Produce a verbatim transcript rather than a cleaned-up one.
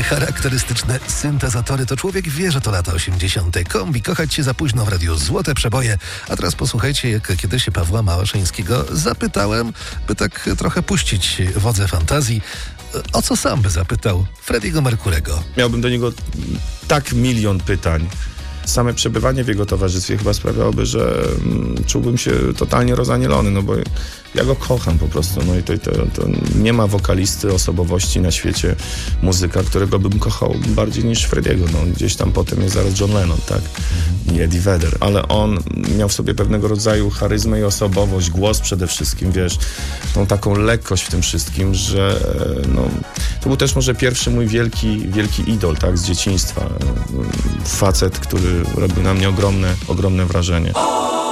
Te charakterystyczne syntezatory to człowiek wie, że to lata osiemdziesiąte. Kombi, kochać się za późno w radiu, złote przeboje. A teraz posłuchajcie, jak kiedyś Pawła Małaszyńskiego zapytałem, by tak trochę puścić wodze fantazji, o co sam by zapytał Freddie'ego Mercurego. Miałbym do niego tak milion pytań. Same przebywanie w jego towarzystwie chyba sprawiałoby, że mm, czułbym się totalnie rozanielony, no bo ja go kocham po prostu, no i to, to, to nie ma wokalisty, osobowości na świecie, muzyka, którego bym kochał bardziej niż Frediego, no gdzieś tam potem jest zaraz John Lennon, tak, i Eddie Vedder, ale on miał w sobie pewnego rodzaju charyzmę i osobowość, głos przede wszystkim, wiesz, tą taką lekkość w tym wszystkim, że no, to był też może pierwszy mój wielki, wielki idol, tak, z dzieciństwa, facet, który robił na mnie ogromne, ogromne wrażenie.